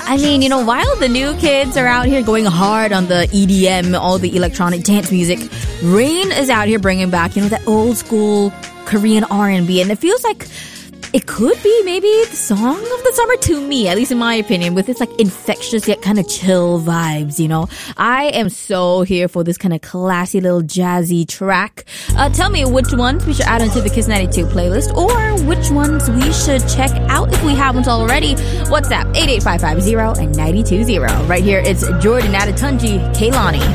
I mean, you know, while the new kids are out here going hard on the EDM, all the electronic dance music, Rain is out here bringing back, you know, that old school Korean R&B. And it feels like it could be maybe the song of the summer to me, at least in my opinion, with its like infectious yet kind of chill vibes, you know. I am so here for this kind of classy little jazzy track. Tell me which ones we should add into the Kiss 92 playlist or which ones we should check out if we haven't already. WhatsApp 88550 and 920. Right here, it's Jordan Adetunji, Kaylani.